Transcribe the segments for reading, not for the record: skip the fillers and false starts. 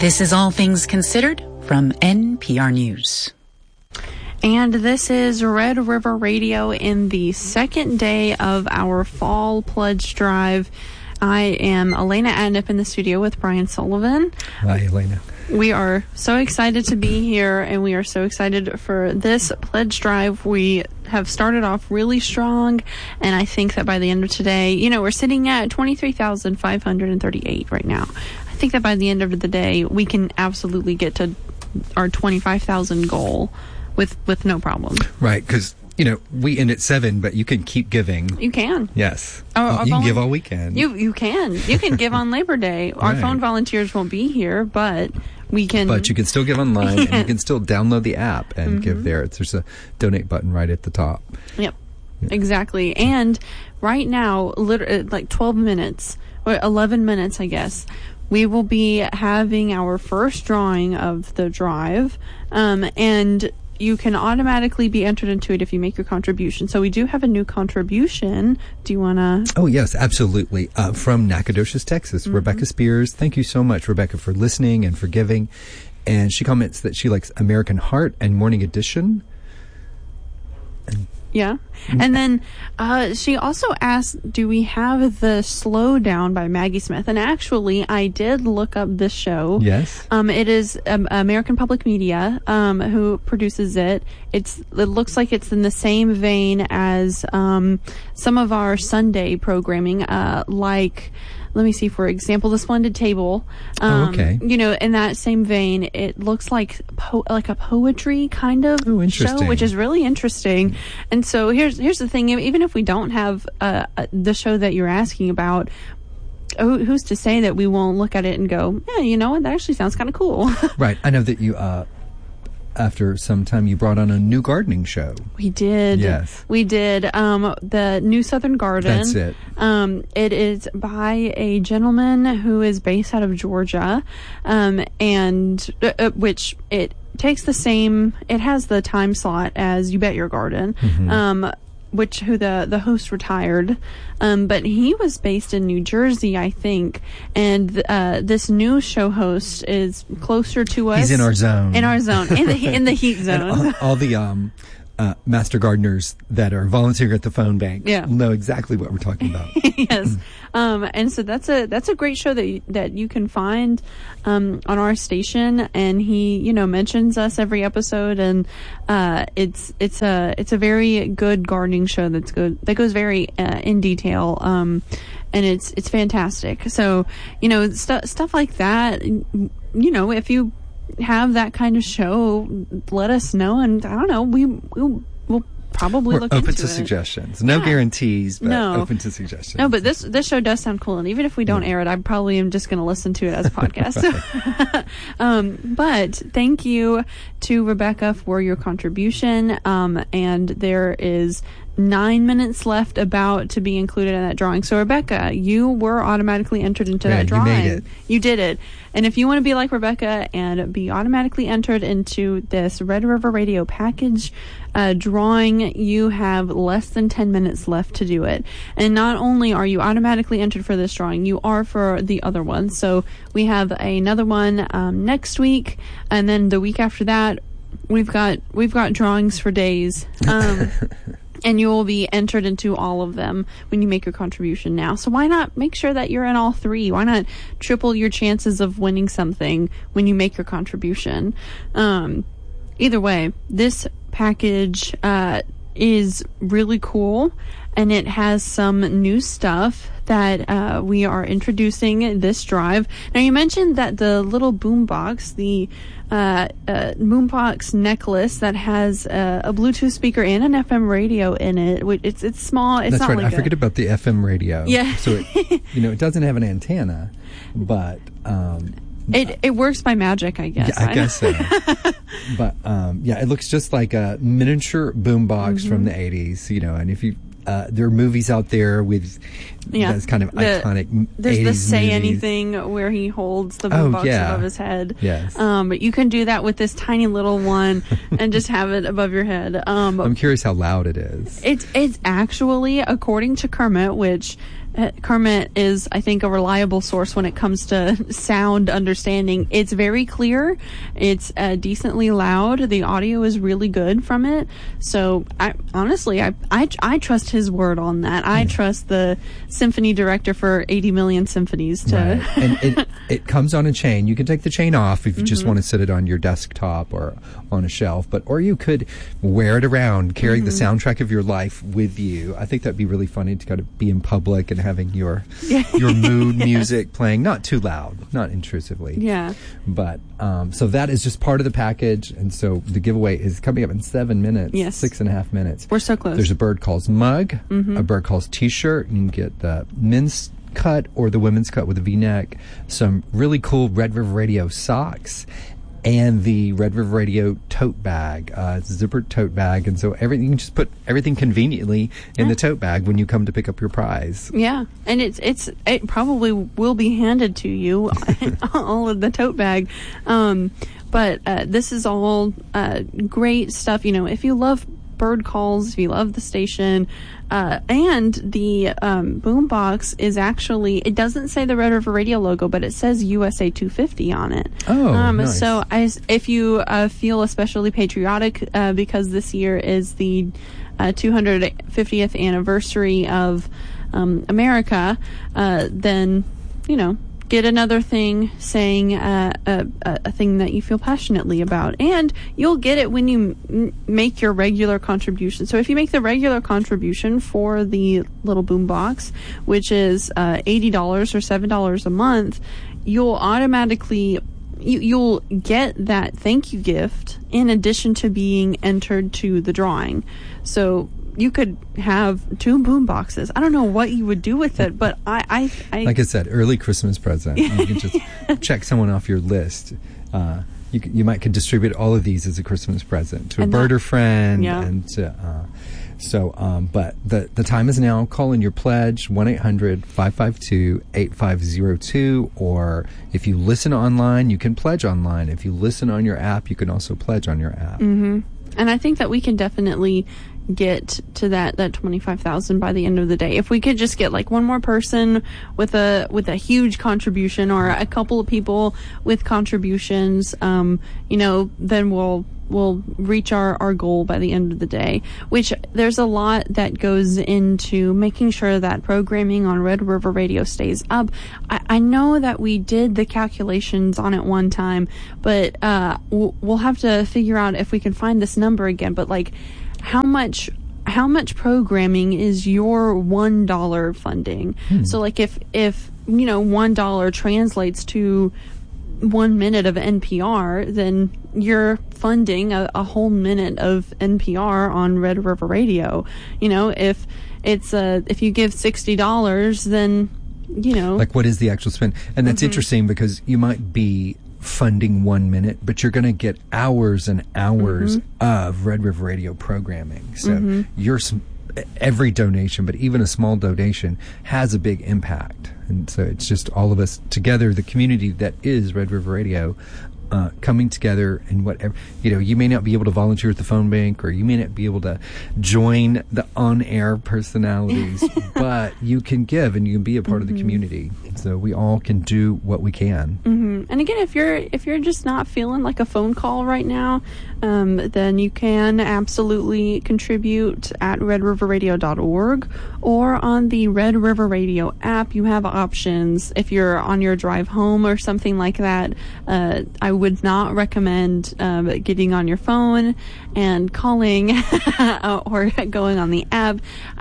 This is All Things Considered from NPR News. And this is Red River Radio in the second day of our fall pledge drive. I am Elena Adnip in the studio with Brian Sullivan. Hi, Elena. We are so excited to be here, and we are so excited for this pledge drive. We have started off really strong, and I think that by the end of today, we're sitting at 23,538 right now. I think that by the end of the day, we can absolutely get to our 25,000 goal with no problem. Right, because, we end at 7, but you can keep giving. You can. Yes. You can give all weekend. You can. You can give on Labor Day. Our phone volunteers won't be here, but we can. But you can still give online, and you can still download the app and give there. There's a donate button right at the top. Yep. Exactly. And right now, literally, like 12 minutes, or 11 minutes, I guess, we will be having our first drawing of the drive, and you can automatically be entered into it if you make your contribution. So we do have a new contribution. Do you want to? Oh, yes, absolutely. From Nacogdoches, Texas, Rebecca Spears. Thank you so much, Rebecca, for listening and for giving. And she comments that she likes American Heart and Morning Edition. Yeah. And then she also asked, do we have the Slowdown by Maggie Smith? And actually, I did look up this show. Yes. It is American Public Media who produces it. It looks like it's in the same vein as some of our Sunday programming, like... Let me see, for example, The Splendid Table. Okay. In that same vein, it looks like a poetry kind of show, which is really interesting. And so here's the thing: even if we don't have the show that you're asking about, who's to say that we won't look at it and go, yeah, you know what, that actually sounds kind of cool. Right. I know that you. After some time, you brought on a new gardening show. We did. Yes. We did. The New Southern Garden. That's it. It is by a gentleman who is based out of Georgia, and which it takes the same. It has the time slot as You Bet Your Garden. Who the host retired, but he was based in New Jersey, I think, and this new show host is closer to us. He's in our zone. In the heat zone. And all the master gardeners that are volunteering at the phone bank know exactly what we're talking about. Yes. And so that's a great show that you can find on our station, and he mentions us every episode, and it's a very good gardening show that goes very in detail, and it's fantastic. So stuff like that, if you have that kind of show, let us know, and I don't know, we'll probably look into it. Open to suggestions. No guarantees, but open to suggestions. No, but this show does sound cool, and even if we don't air it, I probably am just going to listen to it as a podcast. But thank you to Rebecca for your contribution, and there is 9 minutes left about to be included in that drawing. So, Rebecca, you were automatically entered into that drawing. You made it. You did it. And if you want to be like Rebecca and be automatically entered into this Red River Radio package drawing, you have less than 10 minutes left to do it. And not only are you automatically entered for this drawing, you are for the other one. So we have another one next week, and then the week after that, we've got drawings for days. And you will be entered into all of them when you make your contribution now. So why not make sure that you're in all three? Why not triple your chances of winning something when you make your contribution? Either way, this package is really cool, and it has some new stuff that we are introducing this drive. Now, you mentioned that the little boombox, the boombox necklace that has a Bluetooth speaker and an FM radio in it. It's small. It's That's not right. like I forget about the FM radio. Yeah. So it doesn't have an antenna, but it works by magic, I guess. Yeah, I guess so. But it looks just like a miniature boombox from the 80s. And if you there are movies out there with those kind of iconic there's 80s the Say movies. Anything where he holds the boombox above his head. Yes. But you can do that with this tiny little one and just have it above your head. I'm curious how loud it is. It's actually, according to Kermit, which Kermit is, I think, a reliable source when it comes to sound understanding. It's very clear. It's decently loud. The audio is really good from it. So, I trust his word on that. I trust the symphony director for 80 million symphonies to. Right. And it comes on a chain. You can take the chain off if you just want to sit it on your desktop or on a shelf, or you could wear it around, carry the soundtrack of your life with you. I think that'd be really funny to kind of be in public and having your mood music playing, not too loud, not intrusively. Yeah. But so that is just part of the package, and so the giveaway is coming up in 7 minutes. Yes. 6.5 minutes. We're so close. There's a Bird Calls mug, a Bird Calls t-shirt. You can get the men's cut or the women's cut with a V-neck, some really cool Red River Radio socks, and the Red River Radio tote bag. It's a zippered tote bag, and so you can just put everything conveniently in the tote bag when you come to pick up your prize. Yeah, and it probably will be handed to you, all of the tote bag. But this is all great stuff. If you love Bird Calls, if you love the station, and the boombox is actually, it doesn't say the Red River Radio logo, but it says USA 250 on it. Oh, nice. So if you feel especially patriotic because this year is the 250th anniversary of America, then get another thing saying a thing that you feel passionately about, and you'll get it when you make your regular contribution. So if you make the regular contribution for the little boombox, which is $80 or $7 a month, you'll automatically you'll get that thank you gift in addition to being entered to the drawing. So you could have 2 boom boxes. I don't know what you would do with it, but I like I said, early Christmas present. You can just check someone off your list. You might could distribute all of these as a Christmas present to a birder friend, and but the time is now. Call in your pledge, 1-800-552-8502, or if you listen online, you can pledge online. If you listen on your app, you can also pledge on your app. And I think that we can definitely get to that 25,000 by the end of the day. If we could just get like one more person with a huge contribution, or a couple of people with contributions, then we'll reach our goal by the end of the day, which there's a lot that goes into making sure that programming on Red River Radio stays up. I know that we did the calculations on it one time, but we'll have to figure out if we can find this number again, but like how much programming is your $1 funding? So like if $1 translates to 1 minute of NPR, then you're funding a whole minute of NPR on Red River Radio. If it's if you give $60, then like what is the actual spend? And that's interesting because you might be funding 1 minute, but you're going to get hours and hours of Red River Radio programming. So every donation, but even a small donation, has a big impact. And so it's just all of us together, the community that is Red River Radio, coming together, and whatever, you may not be able to volunteer at the phone bank, or you may not be able to join the on-air personalities, but you can give and you can be a part of the community. So we all can do what we can. And again, if you're just not feeling like a phone call right now, then you can absolutely contribute at redriverradio.org, or on the Red River Radio app. You have options. If you're on your drive home or something like that, I would not recommend getting on your phone and calling or going on the app.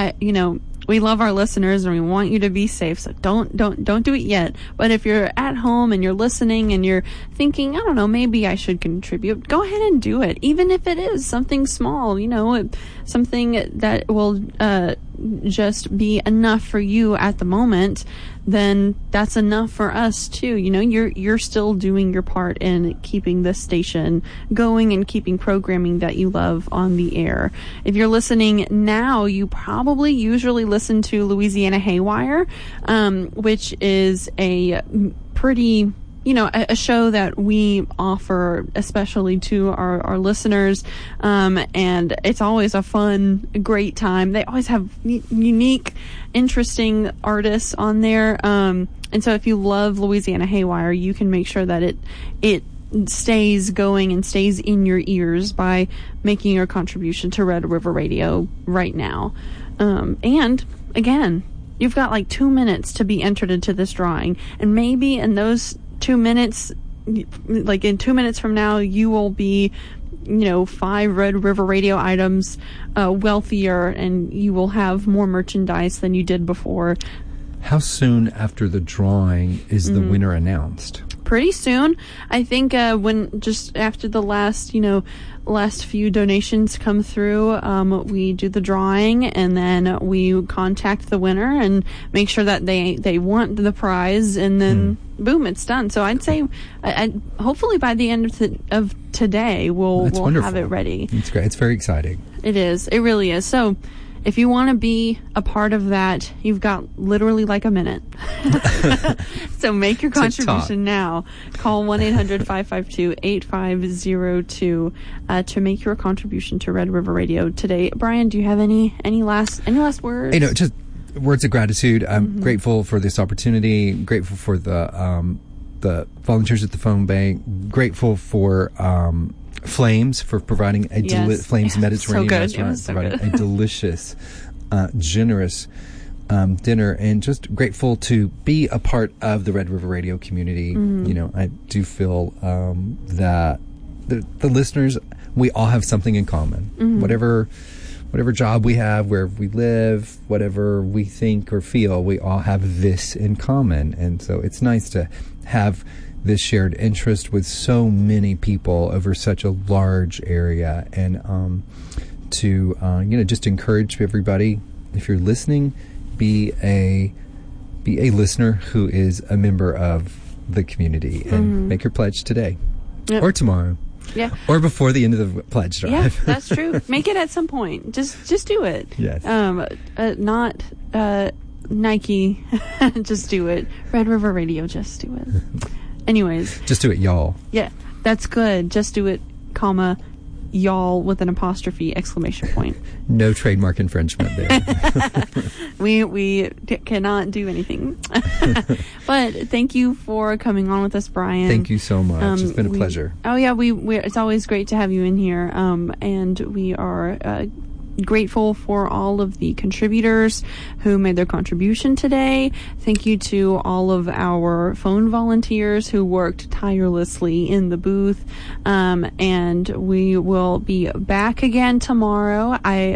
We love our listeners and we want you to be safe, so don't do it yet. But if you're at home and you're listening and you're thinking, I don't know, maybe I should contribute, go ahead and do it. Even if it is something small, something that will just be enough for you at the moment, then that's enough for us too. You're still doing your part in keeping this station going and keeping programming that you love on the air. If you're listening now, you probably usually listen to Louisiana Haywire, which is a pretty a show that we offer especially to our listeners, and it's always a fun, great time. They always have unique, interesting artists on there, and so if you love Louisiana Haywire, you can make sure that it stays going and stays in your ears by making your contribution to Red River Radio right now. And again, you've got like 2 minutes to be entered into this drawing, and maybe in those 2 minutes, like in 2 minutes from now, you will be 5 Red River Radio items wealthier, and you will have more merchandise than you did before. How soon after the drawing is the winner announced? Pretty soon. I think when just after the last few donations come through, we do the drawing, and then we contact the winner and make sure that they want the prize, and then boom, it's done. So I'd say hopefully by the end of today we'll have it ready. It's great. It's very exciting. It is. It really is. So if you want to be a part of that, you've got literally like a minute. So make your contribution now. Call 1-800-552-8502 to make your contribution to Red River Radio today. Brian, do you have any last words? Just words of gratitude. I'm grateful for this opportunity. Grateful for the volunteers at the phone bank. Grateful for Flames for providing Flames Mediterranean restaurant, providing a delicious, generous dinner, and just grateful to be a part of the Red River Radio community. I do feel that the listeners, we all have something in common. Whatever job we have, wherever we live, whatever we think or feel, we all have this in common. And so it's nice to have this shared interest with so many people over such a large area, and to just encourage everybody, if you're listening, be a listener who is a member of the community, and make your pledge today or tomorrow. Yeah. Or before the end of the pledge drive. Yeah, that's true. Make it at some point. Just do it. Yes. Not Nike. Just do it. Red River Radio. Just do it. Anyways. Just do it, y'all. Yeah, that's good. Just do it, comma, y'all with an apostrophe, exclamation point. No trademark infringement there. We cannot do anything. But thank you for coming on with us, Brian. Thank you so much. It's been a pleasure. Oh yeah, it's always great to have you in here. And we are grateful for all of the contributors who made their contribution today. Thank you to all of our phone volunteers who worked tirelessly in the booth. And we will be back again tomorrow. I